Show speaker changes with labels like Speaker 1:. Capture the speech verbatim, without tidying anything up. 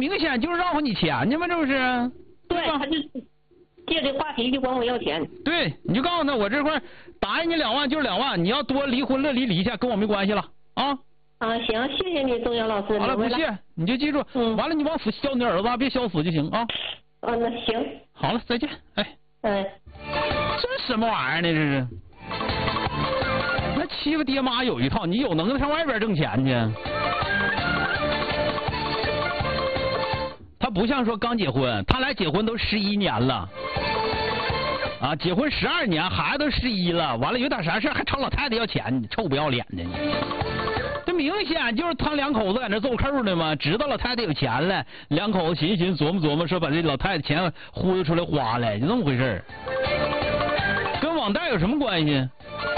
Speaker 1: 明显就是让你钱去嘛，这不是？
Speaker 2: 对，他就借这话题就管我要钱。
Speaker 1: 对，你就告诉他，我这块答应你两万就是两万，你要多离婚了离离去，跟我没关系了啊。
Speaker 2: 啊，行，谢谢你，钟瑶老师。
Speaker 1: 好了，不谢，你就记住，
Speaker 2: 嗯，
Speaker 1: 完了你往死削你儿子，别削死就行啊。
Speaker 2: 啊，那行。
Speaker 1: 好了，再见，哎。
Speaker 2: 嗯。
Speaker 1: 这什么玩意儿呢？这是？那欺负爹妈有一套，你有能耐上外边挣钱去。他不像说刚结婚，他俩结婚都十一年了，啊，结婚十二年，孩子都十一了，完了有点啥事还朝老太太要钱，你臭不要脸的你！这明显就是他两口子在那奏扣呢嘛，知道老太太有钱了，两口子寻寻琢磨琢磨，说把这老太太钱忽悠出来花了，就这么回事儿，跟网贷有什么关系？